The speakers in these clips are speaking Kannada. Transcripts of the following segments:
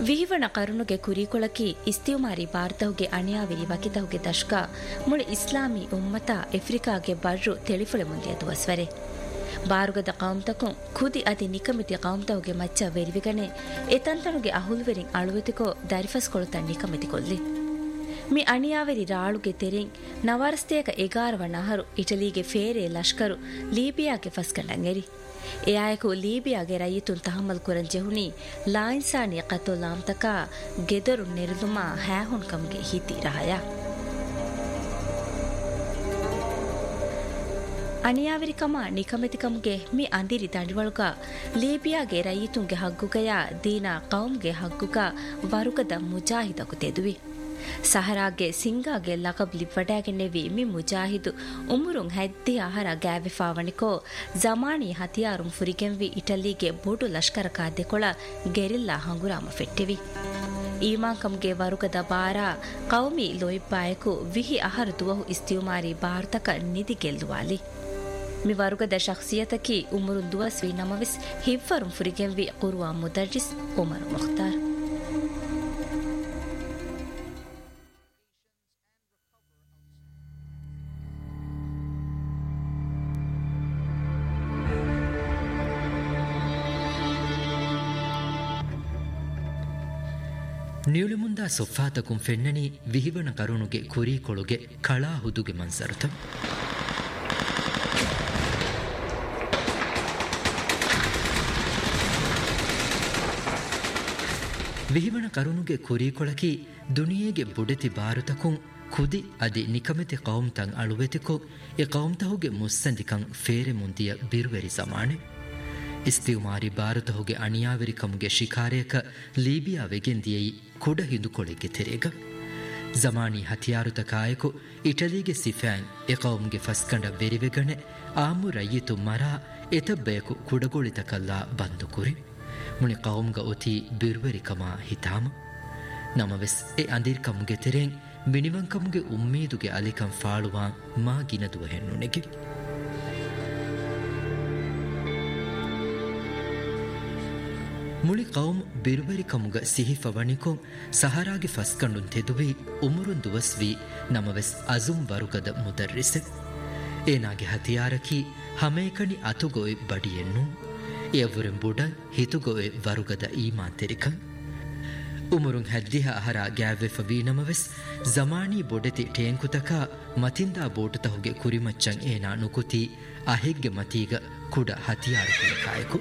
ವಿಹಿವಣ ಕರುಣುಗೆ ಕುರಿಕೊಳಕಿ ಇಸ್ತಿಯುಮಾರಿ ಭಾರತಹುಗೆ ಅಣಿಯಾವಿರಿ ವಕಿತಹುಗೆ ದಶಕ ಮುಳಿ ಇಸ್ಲಾಮಿ ಉಮ್ಮತ ಎಫ್ರಿಕಾಗೆ ಬರ್ರು ತೆಳಿಫುಳೆ ಮುಂದಿಯದು ವಸ್ವರೆ ಬಾರುಗದ ಕೌಮ್ತಕು ಖುದಿ ಅತಿ ನಿಕಮಿತಿ ಕೌಮ್ತಹುಗೆ ಮಚ್ಚ ವೆರಿವಿಗನೆ ಎತಂತನುಗೆ ಅಹುಲ್ವೆರಿಂ ಅಳುವೆತಿಕೋ ದರಿಫಸ್ ಕೊಳುತನ್ ನಿಕಮಿತಿ ಕೊಲ್ಲಿ ಮಿ ಅಣಿಯಾವೆರಿ ರಾಳುಗೆ ತೆರೆಂ ನವರಸ್ತೇಕ ಎಗಾರವಣಹರು ಇಟಲಿಗೆ ಫೇರೆ ಲಷ್ಕರು ಲೀಬಿಯಾಗೆ ಫಸ್ಕಂಡಂಗೆರಿ ಎಯಾಯಕು ಲೀಬಿಯಾಗೆ ರೈತುನ್ ತಹಮ್ಮಲ್ ಕುರನ್ ಜೆಹುನಿ ಲಾಯಿನ್ಸಾನಿ ಕತೋಲಾಮ್ತಕ ಗೆದರು ನೆರದುಮ ಹ್ಯಾಹುನ್ ಕಮ್ಗೆ ಹಿತಿ ರಹಯ ಅಣಿಯಾವಿರಿಕಮ ನಿಕಮೆತಿಕಮ್ಗೆ ಮಿ ಅಂದಿರಿ ದಂಡಿವಳುಗ ಲೀಬಿಯಾಗೆ ರೈತುನ್ಗೆ ಹಗ್ಗುಗಯ ದೀನಾ ಕೌಮ್ಗೆ ಹಗ್ಗುಗ ವರುಗದ ಮುಜಾಹಿದಕು ತೆದುವಿ ಸಹರಾಗೆ ಸಿಂಗಾಗೆ ಲಕಬ್ ಲಿವ್ವಡಾಗೆನ್ನೆವಿ ಮಿ ಮುಜಾಹಿದು ಉಮುರುಂ ಹೆದ್ದಿ ಆಹಾರ ಗ್ಯಾವಿಫಾವಣಿಕೋ ಜಮಾನಿ ಹತಿಯಾರುಂ ಫುರಿಗೆಂವಿ ಇಟಲಿಗೆ ಬೋಡು ಲಷ್ಕರ ಕಾದೆಕೊಳ ಗೆರಿಲ್ಲಾ ಹಂಗುರಾಮ ಫೆಟ್ಟಿವಿ ಈಮಾಂಕಂಗೆ ವರುಗದ ಬಾರ ಕೌಮಿ ಲೋಯಿಬ್ಬಾಯಕು ವಿಹಿ ಆಹಾರ ದುವಹು ಇಸ್ತಿಯುಮಾರಿ ಭಾರತಕ ನಿಧಿ ಗೆಲ್ಲುವಾಲಿ ಮಿ ವರುಗದ ಶಖ್ಸಿಯತಕಿ ಉಮರುಂ ದುವಸ್ವಿ ನಮವಿಸ್ ಹಿವ್ವರುಂ ಫುರಿಗೆಂವಿ ಕುರುವ ಮುದರ್ರಿಸ್ ಉಮರ್ ಮುಖ್ತಾರ್ ನ್ಯೂಲಿಮುಂದಾ ಸೊಫಾತಕುಂ ಫೆನ್ನನಿ ವಿಹಿವಣ ಕರುಣುಗೆ ಕುರಿಕೊಳುಗೆ ಕಳಾ ಹುದುಗೆ ಮನ್ಸರತ ವಿಹಿವಣ ಕರುಣುಗೆ ಕುರಿಕೊಳಕಿ ದುನಿಯೆಗೆ ಬುಡೆತಿ ಭಾರತಕುಂ ಕುದಿ ಅದಿ ನಿಕಮೆತಿ ಕೌಮ್ತಂ ಅಳುವೆತಿಕೊ ಎ ಕೌಮ್ತಹುಗೆ ಮುಸ್ಸಂದಿಕಂ ಫೇರೆ ಮುಂದಿಯ ಬಿರುವೆರಿ ಸಮಾಣೆ ಇಸ್ತಿಯುಮಾರಿ ಭಾರತಹುಗೆ ಅಣಿಯಾವಿರಿಕಮುಗೆ ಶಿಕಾರೇಕ ಲೀಬಿಯಾ ವೆಗೆಂದಿಯೈ ಕುಡ ಹಿಂದುಕೊಳಿಗೆ ತೆರೆಗ ಜಮಾನಿ ಹತಿಯಾರುತ ಕಾಯಕು ಇಟಲಿಗೆ ಸಿಫ್ಯಾಂಗ್ ಎಕೌಮ್ಗೆ ಫಸ್ಕಂಡ ವೆರಿವೆಗಣೆ ಆಮು ರಯ್ಯಿತು ಮರ ಎತಬ್ಬೇಕು ಕುಡಗೊಳಿತ ಕಲ್ಲ ಬಂದು ಕುರಿ ಮುನಿ ಕೌಮ್ಗ ಒತಿ ಬಿರುವೆರಿಕಮ ಹಿತಾಮ ನಮವೆಸ್ ಎ ಅಂದಿರ್ಕಮುಗೆ ತೆರೆಂ ಮಿನಿವಂಕಮುಗೆ ಉಮ್ಮೀದುಗೆ ಅಲಿಕಂ ಫಾಳುವಾ ಮಾ ಗಿನದುವ ಹೆಣ್ಣುನೆಗೆ ಮುಳಿ ಕೌಮ್ ಬಿರುಬೆರಿ ಕಮುಗ ಸಿಹಿಫವಣಿಕೊಂ ಸಹರಾಗಿ ಫಸ್ಕಂಡುನ್ ತೆದುವಿ ಉಮರುನ್ ದುವಸ್ವಿ ನಮವೆಸ್ ಅಜುಂ ವರುಗದ ಮುದರ್ರಿಸೆ ಏನಾಗೆ ಹತಿಯಾರಕಿ ಹಮೇಕಣಿ ಅತುಗೊಯ್ ಬಡಿಯೆನ್ನು ಎವ್ವುರೆಂ ಬುಡ ಹಿತುಗೊಯ್ ವರುಗದ ಈಮಾಂತೆರಿಕ ಉಮರುನ್ ಹದ್ದಿಹ ಅಹರ ಗ್ಯಾವೆಫವಿ ನಮವೆಸ್ ಜಮಾನಿ ಬೊಡೆತಿ ಟೇಂಕುತಕ ಮತಿಂದಾ ಬೋಟುತಹುಗೆ ಕುರಿಮಚ್ಚಂ ಏನಾ ನುಕುತಿ ಅಹೆಗ್ಗೆ ಮತೀಗ ಕುಡ ಹತಿಯಾರಕುಲ ಕಾಯಕು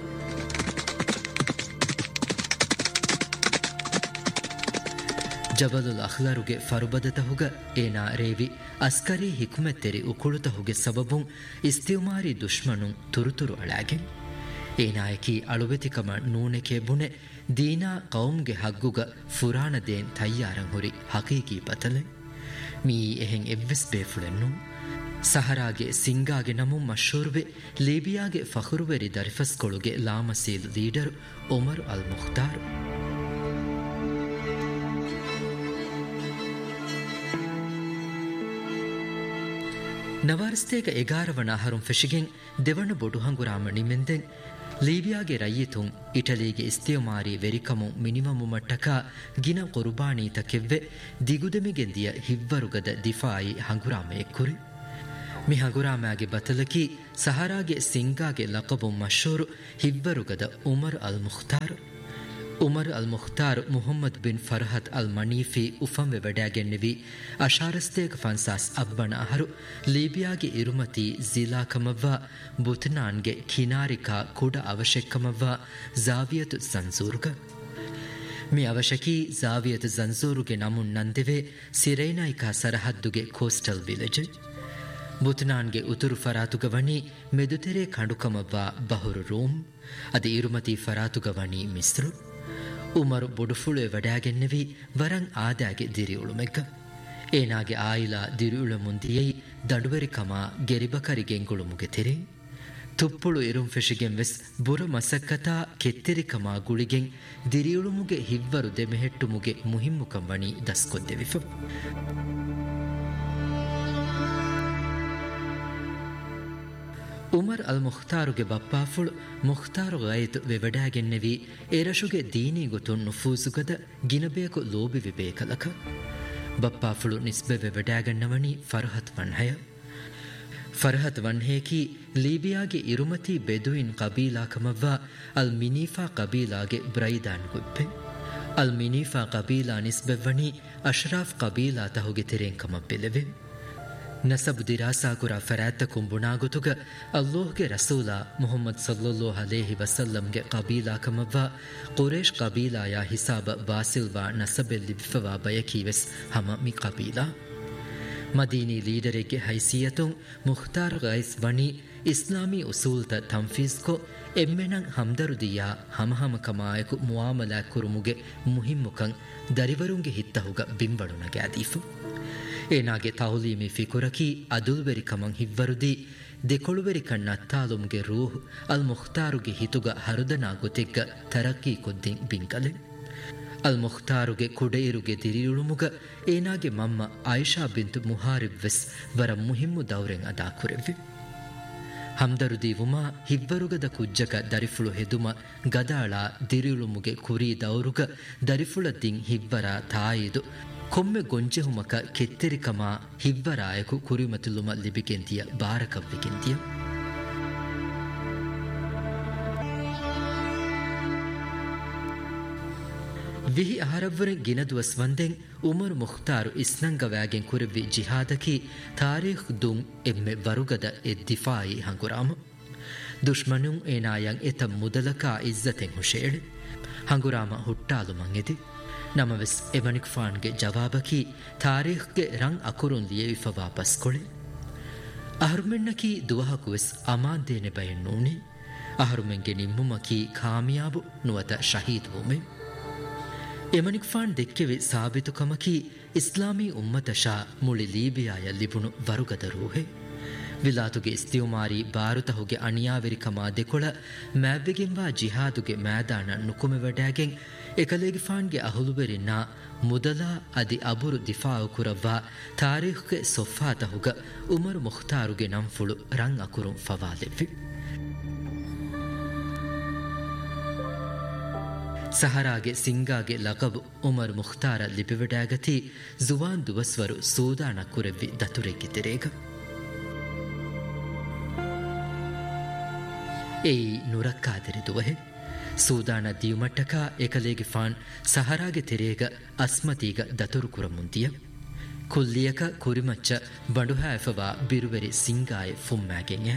ಜಬಲುಲ್ ಅಖ್ಲರುಗೆ ಫರುಬದತಹುಗ ಏನಾ ರೇವಿ ಅಸ್ಕರಿ ಹಿಕುಮೆತ್ತೆರಿ ಉಕುಳುತಹುಗೆ ಸಬಬುಂ ಇಸ್ತಿಯುಮಾರಿ ದುಶ್ಮನು ತುರುತುರು ಅಳಾಗೆ ಏನಾಯಕಿ ಅಳುವೆತಿಕಮ ನೂನೆಕೆ ಬುಣೆ ದೀನಾ ಕೌಮ್ಗೆ ಹಗ್ಗುಗ ಫುರಾಣದೇನ್ ತಯ್ಯಾರಂ ಹುರಿ ಹಕೀಕಿ ಪತಲೆ ಮೀ ಎಹೆಂ ಎವ್ವೆಸ್ ಬೇಫುಳೆನ್ನು ಸಹರಾಗೆ ಸಿಂಗಾಗೆ ನಮು ಮಶೂರ್ವೆ ಲೀಬಿಯಾಗೆ ಫಖರುವೆರಿ ದರಿಫಸ್ಕೊಳುಗೆ ಲಾಮಸೀಲ್ ಲೀಡರ್ ಉಮರ್ ಅಲ್ ಮುಖ್ತಾರ್ ನವಾರಸ್ತೇಗ ಎಗಾರವಣ ಅಹರುಂ ಫೆಶಿಗೆಂ ದೆವಣ ಬೊಡು ಹಂಗುರಾಮ ನಿಮೆಂದೆಂ ಲೀಬಿಯಾಗೆ ರಯ್ಯಿತುಂ ಇಟಲಿಗೆ ಇಸ್ತಿಯುಮಾರಿ ವೆರಿಕಮು ಮಿನಿಮಮು ಮಟ್ಟಕ ಗಿನ ಕುರ್ಬಾಣೀತ ಕೆವ್ವೆ ದಿಗುದೆಮಿಗೆಂದಿಯ ಹಿವ್ವರುಗದ ದಿಫಾಯಿ ಹಂಗುರಾಮ ಎಕ್ಕುರಿ ಮಿ ಹಂಗುರಾಮಾಗೆ ಬತಲಕಿ ಸಹರಾಗೆ ಸಿಂಗಾಗೆ ಲಕಬು ಮಶೂರು ಹಿವ್ವರುಗದ ಉಮರ್ ಅಲ್ ಮುಖ್ತಾರ್ ಉಮರ್ ಅಲ್ ಮುಖ್ತಾರ್ ಮುಹಮ್ಮದ್ ಬಿನ್ ಫರ್ಹತ್ ಅಲ್ ಮನೀಫಿ ಉಫಂವೆ ವಡ್ಯಾಗೆನ್ನೆವಿ ಅಶಾರಸ್ತೇಗ ಫನ್ಸಾಸ್ ಅಬ್ಬಣ ಅಹರು ಲೀಬಿಯಾಗೆ ಇರುಮತಿ ಜಿಲಾಕಮವ್ವ ಬುತ್ನಾನ್ಗೆ ಖಿನಾರಿಕಾ ಕುಡ ಅವಶ್ಯಕಮವ್ವ ಜಾವಿಯತು ಜನ್ಜೂರ್ಗ ಮಿ ಅವಶಕಿ ಜಾವಿಯತು ಜನ್ಜೂರುಗೆ ನಮುನ್ ನಂದೆವೆ ಸಿರೈನಾಯಿಕಾ ಸರಹದ್ದುಗೆ ಕೋಸ್ಟಲ್ ವಿಲೇಜ್ ಬುತ್ನಾನ್ಗೆ ಉತುರು ಫರಾತುಗವಣಿ ಮೆದುತೆರೆ ಕಂಡುಕಮವ್ವ ಬಹುರು ರೋಮ್ ಅದಿ ಇರುಮತಿ ಫರಾತುಗವಣಿ ಮಿಸ್ರು ಉಮರು ಬೊಡುಫುಳುವೆ ವಡ್ಯಾಗೆನ್ನೆವಿ ವರಂ ಆದಾಗೆ ದಿರಿಯುಳುಮೆಗ್ಗ ಏನಾಗೆ ಆಯಿಲ ದಿರಿಯುಳ ಮುಂದಿಯೈ ದಂಡುವರಿಕಮ ಗೆರಿಬಕರಿಗೆಂಗುಳುಮುಗೆ ತೆರೆ ತುಪ್ಪುಳು ಇರುಂ ಫೆಶಿಗೆಂ ವೆಸ್ ಬುರ ಮಸಕ್ಕತಾ ಕೆತ್ತೆರಿಕಮ ಗುಳಿಗೆಂ ದಿರಿಯುಳುಮುಗೆ ಹಿವ್ವರು ದೆಮೆಹೆಟ್ಟುಮುಗೆ ಮುಹಿಮ್ಮುಕಂ ವಣಿ ದಸ್ಕೊದ್ದೆವಿಫ ಉಮರ್ ಅಲ್ ಮುಖ್ತಾರುಗೆ ಬಪ್ಪಾಫುಳು ಮುಖ್ತಾರು ಗೈತು ವೆವಡಾಗೆನ್ನೆವಿ ಎರಶುಗೆ ದೀನಿ ಗೊತ್ತು ನುಫೂಸುಗದ ಗಿನಬೇಕು ಲೋಬಿವಿ ಬೇಕಲಕ ಬಪ್ಪಾಫುಳು ನಿಸ್ಬೆ ವೆವಡಾಗನ್ನವಣಿ ಫರ್ಹತ್ ವನ್ಹಯ ಫರ್ಹತ್ ವನ್ಹೇಕಿ ಲೀಬಿಯಾಗೆ ಇರುಮತಿ ಬೆದುಯಿನ್ ಕಬೀಲಾಕಮವ್ವ ಅಲ್ ಮಿನೀಫಾ ಕಬೀಲಾಗೆ ಬ್ರೈದಾನ್ ಗುಪ್ಪೆ ಅಲ್ ಮಿನೀಫಾ ಕಬೀಲಾ ನಿಸ್ಬೆವ್ವಣಿ ಅಶ್ರಾಫ್ ಕಬೀಲಾ ತಹುಗೆ ತೆರೆಂಕಮಬ್ಬೆಲೆವೆ ನಸಬು ದಿರಾಸಾಕುರ ಫರಾತ್ತ ಕುಂಬುಣಾಗುತುಗ ಅಲ್ಲೋಹ್ಗೆ ರಸೂಲಾ ಮುಹಮ್ಮದ್ ಸಲ್ಲಲ್ಲಾಹು ಅಲೈಹಿ ವಸಲ್ಲಂಗೆ ಕಬೀಲಾಕಮವ್ವ ಕುರೇಶ್ ಕಬೀಲಾಯ ಹಿಸಾಬ ಬಾಸಿಲ್ವಾ ನಸಬೆಲ್ಲಿ ಬಿಫವಾ ಬಯಕೀವೆಸ್ ಹಮ ಮಿ ಕಬೀಲಾ ಮದೀನಿ ಲೀಡರಿಗೆ ಹೈಸಿಯತುಂ ಮುಖ್ತಾರ್ ಗೈಸ್ ವಣಿ ಇಸ್ಲಾಮಿ ಉಸೂಲ್ತ ತಂಫೀಸ್ಕೊ ಎಮ್ಮೆನಂ ಹಮ್ದರುದಿಯಾ ಹಮಹಮ ಕಮಾಯಕು ಮುಆಮಲಾ ಕುರುಮುಗೆ ಮುಹಿಮ್ಮುಕಂ ದರಿವರುಂಗೆ ಹಿತ್ತಹುಗ ಬಿಂಬಡುನಗೆ ಅದೀಫು ಏನಾಗೆ ತೌಲೀಮಿ ಫಿಕುರಕಿ ಅದುಲ್ವೆರಿ ಕಮಂ ಹಿವ್ವರುದಿ ದೆಕೊಳುವೆರಿ ಕಣ್ಣತ್ತಾಲುಮ್ಗೆ ರೂಹ್ ಅಲ್ ಮುಖ್ತಾರುಗೆ ಹಿತುಗ ಹರುದನಾ ಗೊತೆಗ್ಗ ತರಕ್ಕಿ ಕೊದ್ದಿಂ ಬಿಂಕಲೆ ಅಲ್ ಮುಖ್ತಾರುಗೆ ಕುಡೇರುಗೆ ದಿರಿಯುಳುಮುಗ ಏನಾಗೆ ಮಮ್ಮ ಆಯಿಷಾ ಬಿಂತು ಮುಹಾರಿಬ್ವೆಸ್ ವರ ಮುಹಿಮ್ಮು ದೌರೆಂ ಅದಾ ಕುರೆವ್ವಿ ಹಮ್ದರುದಿ ಉಮಾ ಹಿವ್ವರುಗದ ಕುಜ್ಜಕ ದರಿಫುಳು ಹೆದುಮ ಗದಾಳ ದಿರಿಯುಳುಮುಗೆ ಕುರಿ ದೌರುಗ ದರಿಫುಳ ದಿಂ ಹಿವ್ವರ ತಾಯಿದು ಕೊಮ್ಮೆ ಗೊಂಜೆಹುಮಕ ಕೆತ್ತೆರಿಕಮ ಹಿವ್ವರಾಯಕು ಕುರಿಮತಿಲುಮ ಲಿಬಿಕೆಂತಿಯ ಬಾರಕವ್ವಿಕೆಂತಿಯ ವಿಹಿ ಅಹರವ್ವರೆ ಗಿನದುವಸ್ ವಂದೆಂ ಉಮರ್ ಮುಖ್ತಾರು ಇಸ್ನಂಗವ್ಯಾಗೆಂ ಕುರೆವ್ವಿ ಜಿಹಾದಕಿ ತಾರೀಖ್ ದುಂ ಎಮ್ಮೆ ವರುಗದ ಎದ್ದಿಫಾಯಿ ಹಂಗುರಾಮ ದುಶ್ಮನುಂ ಏನಾಯಂ ಎತ ಮುದಲಕ ಇಜ್ಜತೆಂ ಹುಷೇಳೆ ಹಂಗುರಾಮ ಹುಟ್ಟಾಲು ಮಂಗೆದಿ ನಮವೆಸ್ ಎಮನಿಕ್ ಫಾನ್ಗೆ ಜವಾಬಕಿ ತಾರೀಖ್ಗೆ ರಂಗ್ ಅಕುರುನ್ ಲಿಯೇವಿಫ ವಾಪಸ್ ಕೊಳೆ ಅಹರುಮೆನ್ನಕಿ ದುವಹಕುವೆಸ್ ಅಮಾಂದೇನೆ ಬಯನ್ನೂನಿ ಅಹರುಮೆಂಗೆ ನಿಮ್ಮುಮಕಿ ಕಾಮಿಯಾಬು ನುವತ ಶಹೀದ್ ಭೂಮೆ ಎಮನಿಕ್ ಫಾನ್ ದೆಕ್ಕೆವೆ ಸಾಬಿತುಕಮಕಿ ಇಸ್ಲಾಮೀ ಉಮ್ಮತ ಶಾ ಮುಳಿ ಲೀಬಿಯಾಯ ಲಿಬುಣು ವರುಗದ ರೂಹೆ ವಿಲಾತುಗೆ ಇಸ್ತಿಯುಮಾರಿ ಬಾರುತಹುಗೆ ಅಣಿಯಾವೆರಿಕಮ ದೆಕೊಳ ಮ್ಯಾವ್ವೆಗೆಂಬಾ ಜಿಹಾದುಗೆ ಮ್ಯಾದಾನ ನುಕುಮೆವಡ್ಯಾಗೆಂ ಎಕಲೇಗಿ ಫಾನ್ಗೆ ಅಹುಲುಬೆರಿನ್ನ ಮುದಲ ಅದಿ ಅಬುರು ದಿಫಾವು ಕುರವ್ವಾ ತಾರೀಖ್ಗೆ ಸೊಫ್ಫಾತಹುಗ ಉಮರ್ ಮುಖ್ತಾರುಗೆ ನಂಫುಳು ರಂಗ್ ಅಕುರುಂ ಫವಾಲೆವ್ವಿ ಸಹರಾಗೆ ಸಿಂಗಾಗೆ ಲಗಬು Umar ಮುಖ್ತಾರ ಲಿಪಿವಡಾಗತಿ Juan ದುವಸ್ವರು ಸೂದಾಣ ಕುರೆವ್ವಿ ದತುರೆಗ್ಗಿ ತೆರೇಗ ಏಯಿ ನುರಕ್ಕಾದರಿ ದುವಹೆ ಸೂದಾಣ ದಿಯುಮಟ್ಟಕ ಎಕಲೇಗಿ phone ಸಹರಾಗೆ ತೆರೇಗ ಅಸ್ಮತೀಗ ದತುರು ಕುರ ಮುಂದಿಯ ಕುಲ್ಲಿಯಕ ಕುರಿಮಚ್ಚ ಬಂಡುಹಾಫವಾ ಬಿರುವೆರಿ ಸಿಂಗಾಯ ಫುಮ್ಮಾಗೆಂಯ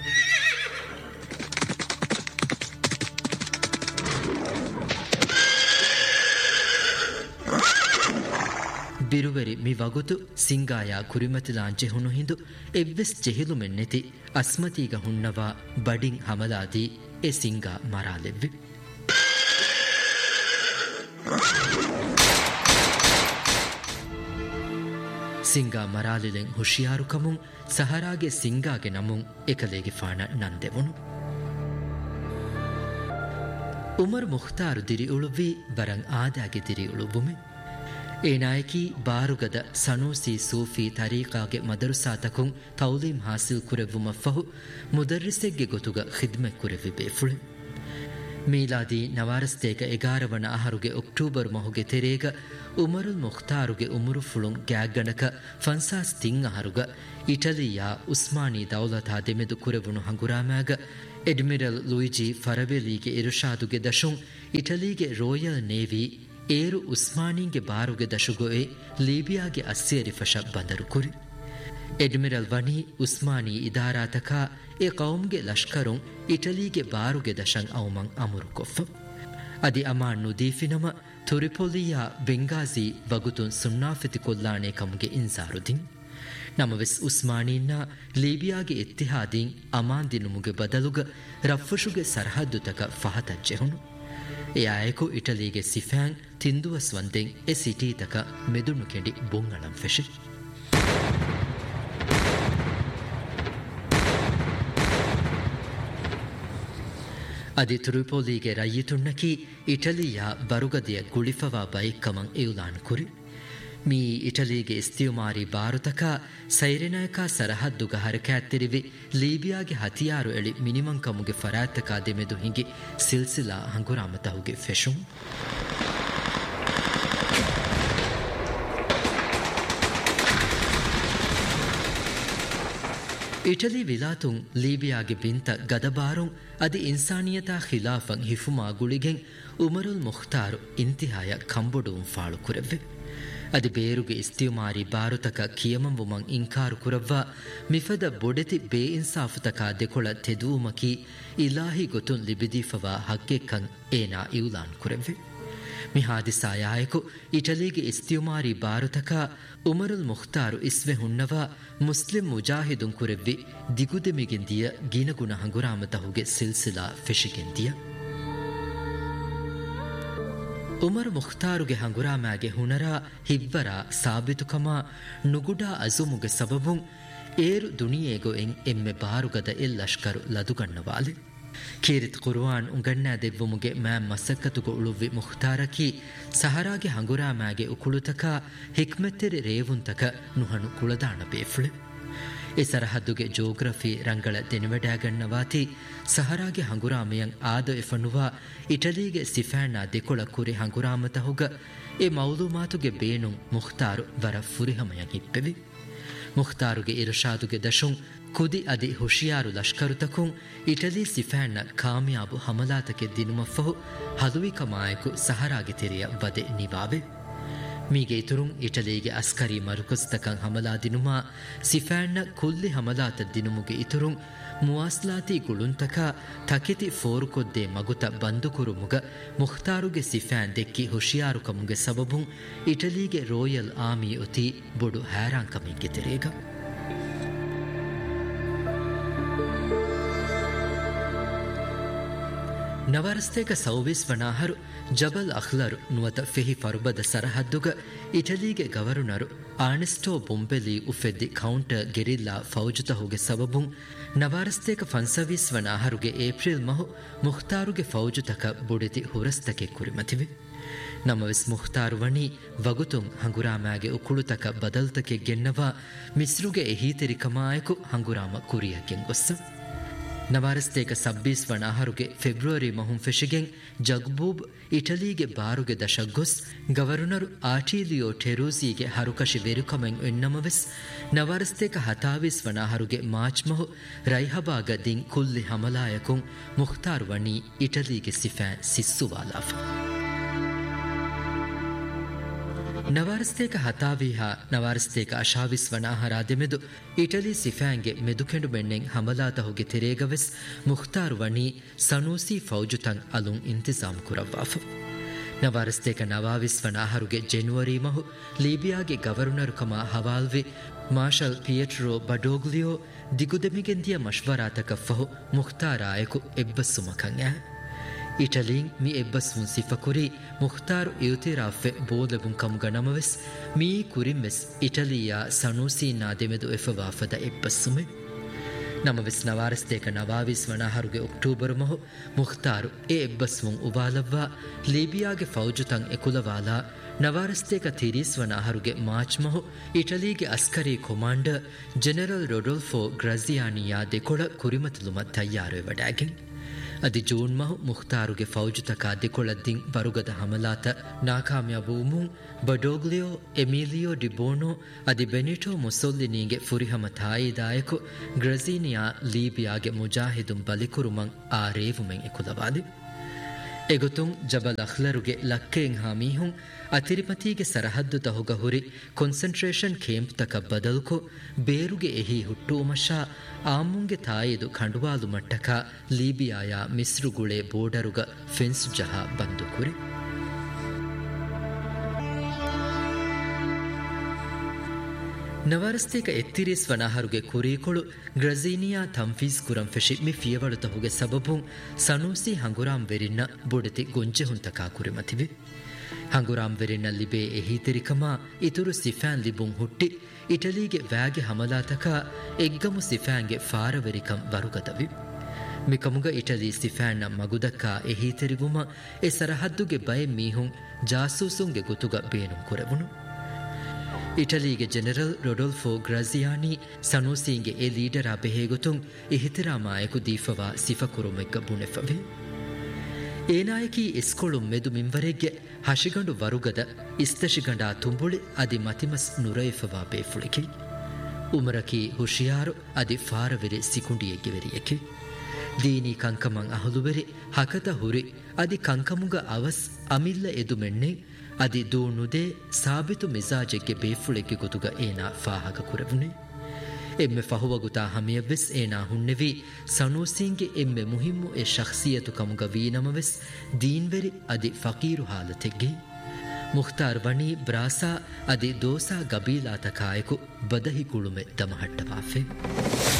ಬಿರುವೆರಿ me ವಗುತು ಸಿಂಗಾಯ ಕುರಿಮತಿಲಾಂಚೆ ಹುಣು Hindu ಎವ್ವೆಸ್ ಜೆಹಿಲು ಮೆನ್ನೆತಿ ಅಸ್ಮತೀಗ ಹುಣ್ಣವಾ ಬಡಿಂ ಹಮಲಾದಿ A ಸಿಂಗಾ ಮರಾಲೆವ್ವಿ ಸಿಂಗಾ ಮರಾಲಿಲೆಂ ಹುಷಿಯಾರು ಕಮುಂ ಸಹರಾಗೆ ಸಿಂಗಾಗೆ ನಮುಂ ಎಕಲೇಗೆ ಫಾಣ ನಂದೆವುಣು Umar ಮುಖ್ತಾರು ದಿರಿ ಉಳುವಿ ಬರಂ ಆದಾಗೆ ದಿರಿ ಉಳುವುಮೆ ಏನಾಯಕಿ ಬಾರುಗದ ಸನೂಸಿ Sufi ತರೀಕಾಗೆ ಮದರುಸಾತಕುಂ ತೌಲೀಂ ಹಾಸಿಲ್ ಕುರೆವ್ವುಮಫಹು ಮುದರ್ರಿಸೆಗ್ಗೆ ಗೊತುಗ ಖಿದ್ಮೆ ಕುರೆವ್ವಿ ಬೇಫುಳೆ ಮೀಲಾದಿ ನವಾರಸ್ತೇಗ 11 ಅಹರುಗೆ October ಮಹುಗೆ ತೆರೇಗ ಉಮರುಲ್ ಮುಖ್ತಾರುಗೆ ಉಮರು ಫುಳುಂ ಗ್ಯಾಗ್ಗಣಕ ಫನ್ಸಾಸ್ ತಿಂಗ್ ಅಹರುಗ ಇಟಲಿಯ ಉಸ್ಮಾನಿ ದೌಲತಾ ದೆಮೆದು ಕುರೆವುಣು ಹಂಗುರಾಮ್ಯಾಗ ಎಡ್ಮಿರಲ್ ಲೂಯಿಜಿ ಫರವೆಲಿಗೆ ಇರುಷಾದುಗೆ ದಶುಂ ಇಟಲಿಗೆ ರೋಯಲ್ ನೇವಿ ಏರು ಉಸ್ಮಾನಿಂಗೆ ಬಾರುಗೆ ದಶುಗೊಯೆ ಲೀಬಿಯಾಗೆ ಅಸ್ಸೇರಿ ಫಶ ಬಂದರು ಕುರಿ ಎಡ್ಮಿರಲ್ ವನಿ ಉಸ್ಮಾನಿ ಇದಾರಾತಕ ಎ ಕೌಮ್ಗೆ ಲಷ್ಕರುಂ ಇಟಲಿಗೆ ಬಾರುಗೆ ದಶಂ ಔಮಂ ಅಮುರು ಕೊಫ್ಫ ಅದಿ ಅಮಾನ್ ನುದೀಫಿನಮ ತುರಿಪೊಲಿಯ ಬೆಂಗಾಜಿ ವಗುತುನ್ ಸುನ್ನಾಫಿತಿ ಕೊಲ್ಲಾಣೆ ಕಮ್ಗೆ ಇನ್ಸಾರುದಿಂ ನಮವೆಸ್ ಉಸ್ಮಾನಿನ್ನ ಲೀಬಿಯಾಗೆ ಎತ್ತಿಹಾದಿಂ ಅಮಾನ್ ದಿನುಮುಗೆ ಬದಲುಗ ರಫ್ಫುಶುಗೆ ಸರ್ಹದ್ದುತಕ ಫಹತಜ್ಜೆಹುನು ಎ ಆಯಕು ಇಟಲಿಗೆ ಸಿಫ್ಯಾಂಗ್ ತಿಂದುವ ಸ್ವಂದೆಂ ಎ ಸಿಟೀತಕ ಮೆದುಣು ಕೆಂಡಿ ಬೊಂಗಳಂ ಫೆಶಿ ಅದಿ ತುರುಪೋಲಿಗೆ ರಯ್ಯಿತುಣ್ಣಕಿ ಇಟಲಿಯ ಬರುಗದಿಯ ಗುಳಿಫವಾ ಬೈಕ್ಕಮಂ ಇವುಲಾನ್ ಕುರಿ ಮೀ ಇಟಲಿಗೆ ಇಸ್ತಿಯುಮಾರಿ ಭಾರತಕ ಸೈರೆನಾಯಕ ಸರಹದ್ದುಗ ಹರಕ್ಯಾತ್ತಿರಿವಿ ಲೀಬಿಯಾಗೆ ಹತಿಯಾರು ಎಳಿ ಮಿನಿಮಂ ಕಮುಗೆ ಫರಾತಕ ದೆಮೆದು ಹಿಂಗಿ ಸಿಲ್ಸಿಲಾ ಹಂಗುರಾಮತಹುಗೆ ಫೆಶುಂ ಇಟಲಿ ವಿಲಾತುಂ ಲೀಬಿಯಾಗೆ ಬಿಂತ ಗದಬಾರುಂ ಅದಿ ಇನ್ಸಾನಿಯತಾ ಖಿಲಾಫಂ ಹಿಫುಮಾ ಗುಳಿಗೆಂ ಉಮರುಲ್ ಮುಖ್ತಾರು ಇಂತಿಹಾಯ ಕಂಬೊಡುಂ ಫಾಳು ಕುರೆವ್ವೆ ಅದಿ ಬೇರುಗೆ ಇಸ್ತಿಯುಮಾರಿ ಭಾರತಕ ಕಿಯಮಂಬುಮಂ ಇಂಕಾರು ಕುರವ್ವ ಮಿಫದ ಬೊಡೆತಿ ಬೇ ಇನ್ಸಾಫುತಕ ದೆಕೊಳ ತೆದೂಮಕಿ ಇಲಾಹಿ ಗೊತುನ್ ಲಿಬಿದೀಫವಾ ಹಕ್ಕೆಕ್ಕಂ ಏನಾ ಇವುಲಾನ್ ಕುರೆವ್ವೆ ಮಿಹಾದಿಸಾಯಾಯಕು ಇಟಲಿಗೆ ಇಸ್ತಿಯುಮಾರಿ ಭಾರತಕ ಉಮರುಲ್ ಮುಖ್ತಾರು ಇಸ್ವೆ ಹುಣ್ಣವ ಮುಸ್ಲಿಂ ಮುಜಾಹಿದುಂ ಕುರೆವ್ವಿ ದಿಗುದೆಮಿಗೆಂದಿಯ ಗಿನಗುಣ ಹಂಗುರಾಮತಹುಗೆ ಸಿಲ್ಸಿಲಾ ಫೆಶಿಗೆಂದಿಯ ಉಮರ್ ಮುಖ್ತಾರುಗೆ ಹಂಗುರಾಮಾಗೆ ಹುನರ ಹಿವ್ವರ ಸಾಬಿತುಕಮ ನುಗುಡಾ ಅಜುಮುಗೆ ಸಬಬುಂ ಏರು ದುನಿಯೇಗೊ ಎಮ್ಮೆ ಬಾರುಗದ ಲಷ್ಕರು ಲದುಗಣ್ಣವಾಲೆ ಕೀರಿತ್ ಕುರ್ವಾನ್ ಉಂಗಣ್ಣಾ ದೆವ್ವಮುಗೆ ಮ್ಯಾಮ್ ಮಸಕ್ಕತುಗೊ ಉಳುವ್ವಿ ಮುಖ್ತಾರಕಿ ಸಹರಾಗೆ ಹಂಗುರಾಮಾಗೆ ಉಕುಳುತಕ ಹಿಕ್ಮೆತ್ತೆರೆ ರೇವುಂತಕ ನುಹಣು ಕುಳದಾಣ ಬೇಫುಳೆ ಈ ಸರಹದ್ದುಗೆ ಜೋಗ್ರಫಿ ರಂಗಳ ದೆನಿವಡ್ಯಾಗಣ್ಣವಾತಿ ಸಹರಾಗೆ ಹಂಗುರಾಮಯಂ ಆದ ಎಫನುವ ಇಟಲಿಗೆ ಸಿಫಾಣ್ಣ ದೆಕೊಳ ಕುರಿ ಹಂಗುರಾಮತಹುಗ ಎ ಮೌಲೂಮಾತುಗೆ ಬೇಣು ಮುಖ್ತಾರು ವರ ಫುರಿಹಮಯಂ ಹಿಪ್ಪೆವಿ ಮುಖ್ತಾರುಗೆ ಇರ್ಷಾದುಗೆ ದಶುಂ ಕುದಿ ಅದಿ ಹುಷಿಯಾರು ಲಷ್ಕರುತಕುಂ ಇಟಲಿ ಸಿಫಾಣ್ಣ ಕಾಮಿಯಾಬು ಹಮಲಾತಕ್ಕೆ ದಿನುಮಫಹು ಹಲುವಿಕ ಮಾಯಕು ಸಹರಾಗೆ ತೆರೆಯ ವದೆ ನಿವಾವೆ ಮೀಗೆ ಇತುರುಂ ಇಟಲಿಗೆ Askari ಮರುಕಸ್ತಕಂ ಹಮಲಾ ದಿನುಮಾ ಸಿಫಾಣ್ಣ ಕುಲ್ಲಿ ಹಮಲಾತ ದಿನುಮುಗೆ ಇತುರುಂ ಮುವಾಸ್ಲಾತಿ ಗುಳುಂತಕ ತಕಿತಿ ಫೋರುಕೊದ್ದೆ ಮಗುತ ಬಂದುಕುರುಮುಗ ಮುಖ್ತಾರುಗೆ chiffon ದೆಕ್ಕಿ ಹುಷಿಯಾರುಕಮುಗೆ ಸಬಬುಂ ಇಟಲಿಗೆ royal army ಉತಿ ಬೊಡು ಹ್ಯಾರಾಂಕಮಿಗೆ ತೆರೆಗ ನವರಸ್ತೇಕ ಸೌವಿಸ್ವನಾಹರು ಜಬಲ್ ಅಖ್ಲರು ನುವತ ಫೆಹಿ ಫರುಬದ ಸರಹದ್ದುಗ ಇಟಲಿಗೆ governor Ernesto ಬೊಂಬೆಲಿ ಉಫೆದ್ದಿ counter guerrilla ಫೌಜುತಹುಗೆ ಸಬಬುಂ ನವರಸ್ತೇಕ ಫನ್ಸವಿಸ್ವನಾಹರುಗೆ April ಮಹು ಮುಖ್ತಾರುಗೆ ಫೌಜುತಕ ಬುಡಿತಿ ಹುರಸ್ತಕೆ ಕುರಿಮತಿವೆ ನಮವಿಸ್ ಮುಖ್ತಾರು ವಣಿ ವಗುತುಂ ಹಂಗುರಾಮಾಗೆ ಉಕುಳುತಕ ಬದಲ್ತಕೆ ಗೆನ್ನವ ಮಿಸ್ರುಗೆ ಎಹೀತೆರಿ ಕಮಾಯಕು ಹಂಗುರಾಮ ಕುರಿಯಕೆಂ ಗೊಸ್ಸ ನವಾರಸ್ತೇಕ ಸಬ್ಬೀಸ್ವನಾಹರುಗೆ February ಮಹುಂ ಫೆಶಿಗೆಂ ಜಗ್ಬೂಬ್ ಇಟಲಿಗೆ ಬಾರುಗೆ ದಶಗ್ಗೊಸ್ governor ಆಟೀಲಿಯೋ ಟೆರೂಸಿಗೆ ಹರುಕಶಿ ವೆರುಕಮೆಂ ಎನ್ನಮವೆಸ್ ನವಾರಸ್ತೇಕ ಹತಾವಿಸ್ವನಾಹರುಗೆ March ಮಹು ರೈಹಬಾಗ ದಿಂ ಕುಲ್ಲಿ ಹಮಲಾಯಕುಂ Mukhtar ವಣಿ ಇಟಲಿಗೆ chiffon ಸಿಸ್ಸುವಾಲಾಫ ನವಾರಸ್ತೇಕ ಹತಾವಿಹಾ ನವಾರಸ್ತೇಕ ಅಶಾವಿಸ್ವನಾಹರಾದೆಮೆದು Italy ಸಿಫಾಂಗೆ ಮೆದುಕೆಂಡು ಬೆಣ್ಣೆಂ ಹಮಲಾತಹುಗೆ ತೆರೇಗವೆಸ್ Mukhtar ವಣಿ ಸನೂಸಿ ಫೌಜುತಂ ಅಲುಂ ಇಂತಿಜಾಮ್ ಕುರವ್ವಾಫು ನವಾರಸ್ತೇಕ ನವಾವಿಸ್ವನಾಹರುಗೆ ಜನವರಿ ಮಹು ಲೀಬಿಯಾಗೆ ಗವರ್ನರು ಕಮ ಹವಾಲ್ವೆ ಮಾರ್ಷಲ್ ಪಿಯೆಟ್ರೋ ಬಡೋಗ್ಲಿಯೋ ದಿಗುದೆಮಿಗೆಂದಿಯ ಮಶ್ವರಾತಕ ಫಹು ಮುಖ್ತಾರಾಯಕು ಎಬ್ಬಸ್ಸುಮಕಂ ಇಟಲಿಂ ಮಿ ಎಬ್ಬಸ್ವುನ್ ಸಿಫಕುರಿ ಮುಖ್ತಾರು ಯುತಿರಾಫೆ ಬೋದಬುಂ ಕಮುಗ ನಮವೆಸ್ ಮೀ ಕುರಿಮೆಸ್ ಇಟಲಿಯ ಸನೂಸೀನಾ ದೆಮೆದು ಎಫವಾಫದ ಎಬ್ಬಸ್ಸುಮೆ ನಮವೆಸ್ ನವಾರಸ್ತೇಕ ನವಾವಿಸ್ವನಾಹರುಗೆ October ಮಹು ಮುಖ್ತಾರು A ಎಬ್ಬಸ್ವುನ್ ಉಬಾಲವ್ವ ಲೀಬಿಯಾಗೆ ಫೌಜುತಂ ಎಕುಲವಾಲಾ ನವಾರಸ್ತೇಕ ತಿರೀಸ್ವನಾಹರುಗೆ March ಮಹು ಇಟಲಿಗೆ Askari ಕೊಮಾಂಡರ್ general ರೊಡೋಲ್ಫೋ ಗ್ರಜಿಯಾನಿಯಾ ದೆಕೊಳ ಕುರಿಮತಲುಮ ತಯ್ಯಾರು ವಡಾಗೆ ಅದಿ ಜೂನ್ ಮಹು ಮುಖ್ತಾರುಗೆ ಫೌಜುತಕ ದೆಕೊಳದ್ದಿಂ ಬರುಗದ ಹಮಲಾತ ನಾಕಾಮ್ಯಾಬೂಮುಂ ಬಡೋಗ್ಲಿಯೋ ಎಮಿಲಿಯೋ ಡಿಬೋನೋ ಅದಿ ಬೆನಿಟೋ ಮುಸೊಲ್ಲಿನಿಗೆ ಫುರಿಹಮ ತಾಯಿದಾಯಕು ಗ್ರಜೀನಿಯಾ ಲೀಬಿಯಾಗೆ ಮುಜಾಹಿದುಂ ಬಲಿಕುರುಮಂ ಆ ರೇವುಮೆಂ ಎಕುಲವಾಲಿ ಎಗುತುಂ ಜಬಲ್ ಅಖ್ಲರುಗೆ ಲಕ್ಕೆಂ ಹಾಮೀಹುಂ ಅತಿರಿಪತಿಗೆ ಸರಹದ್ದು ತಹುಗ ಹುರಿ ಕಾನ್ಸಂಟ್ರೇಷನ್ ಕ್ಯಾಂಪ್ ತಕ ಬದಲ್ಕೊ ಬೇರುಗೆ ಎಹಿ ಹುಟ್ಟುಮಶಾ ಆಮುಂಗೆ ತಾಯಿದು ಖಂಡುವಾಲು ಮಟ್ಟಕ ಲೀಬಿಯಾಯ ಮಿಸ್ರುಗುಳೆ ಬೋರ್ಡರುಗ ಫೆನ್ಸ್ ಜಹ ಬಂದು ಕುರಿ ನವಾರಸ್ತೇಕ ಎತ್ತಿರಿಸ್ವನಾಹರುಗೆ ಕುರೀಕೊಳು ಗ್ರಜೀನಿಯಾ ತಂಫೀಸ್ ಕುರಂ ಫೆಶಿ ಮಿ ಫಿಯವಳು ತಹುಗೆ ಸಬಬುಂ ಸನೂಸಿ ಹಂಗುರಾಂ ವೆರಿನ್ನ ಬುಡತಿ ಗೊಂಜೆ ಹುಂತಕಾ ಕುರಿಮತಿವೆ ಹಂಗುರಾಂ ವೆರಿನ್ನ ಲಿಬೆ ಎಹೀತೆರಿಕಮ ಇತುರು ಸಿಫಾನ್ ಲಿಬುಂ ಹುಟ್ಟಿ ಇಟಲಿಗೆ ವ್ಯಾಗೆ ಹಮಲಾತಕ ಎಗ್ಗಮು ಸಿಫಾನ್ಗೆ ಫಾರವೆರಿಕಂ ವರುಗದವಿ ಮಿಕಮುಗ ಇಟಲಿ ಸಿಫಾನ್ನ ಮಗುದಕ್ಕ ಎಹೀತೆರಿಗುಮ ಎ ಸರಹದ್ದುಗೆ ಬಯ ಮೀಹುಂ ಜಾಸೂಸುಂಗೆ ಗುತುಗ ಬೇನುಂ ಕುರೆವುನು ಇಟಲಿಗೆ ಜನರಲ್ ರೊಡೊಲ್ಫೋ ಗ್ರಾಜಿಯಾನಿ ಸನೂಸಿಂಗೆ ಎ ಲೀಡರ ಬೆಹೇಗುತುಂ ಇಹಿತಿರಾಮಾಯಕು ದೀಫವಾ ಸಿಫಕುರುಮೆಗ್ಗ ಬುಣೆಫವೆ ಏನಾಯಕಿ ಇಸ್ಕೊಳು ಮೆದು ಮಿಂವರೆಗ್ಗೆ ಹಶಿಗಂಡು ವರುಗದ ಇಸ್ತಶಿಗಂಡ ತುಂಬುಳಿ ಅದಿ ಮತಿಮಸ್ ನುರೈಫವಾ ಬೇಫುಳಿಕಿ ಉಮರಕಿ ಹುಷಿಯಾರು ಅದಿ ಫಾರವೆರೆ ಸಿಕುಂಡಿಯೆಗ್ಗೆವೆರಿಯಕಿ ದೀನಿ ಕಂಕಮಂ ಅಹುಲುವೆರಿ ಹಕತ ಹುರಿ ಅದಿ ಕಂಕಮುಗ ಅವಸ್ ಅಮಿಲ್ಲ ಎದು ಮೆಣ್ಣೆ ಅದಿ ದೂಣುದೇ ಸಾಬಿತು ಮಿಜಾಜೆಗ್ಗೆ ಬೇಫುಳೆಗ್ಗೆ ಗೊತುಗ ಏನಾ ಫಾಹಕ ಕುರವುನೆ ಎಮ್ಮೆ ಫಹುವಗುತಾ ಹಮಿಯವೆಸ್ ಏನಾ ಹುಣ್ಣೆವಿ ಸನೂಸಿಂಗೆ ಎಮ್ಮೆ ಮುಹಿಮ್ಮು ಎ ಶಖ್ಸಿಯತು ಕಮುಗ ವೀನಮವೆಸ್ ದೀನ್ವೆರಿ ಅದಿ ಫಕೀರು ಹಾಲತೆಗ್ಗೆ ಮುಖ್ತಾರ್ ವಣಿ ಬ್ರಾಸಾ ಅದಿ ದೋಸಾ ಗಬೀಲಾತ ಕಾಯಕು ಬದಹಿ ಕುಳುಮೆ ದಮಹಟ್ಟವಾಫೆ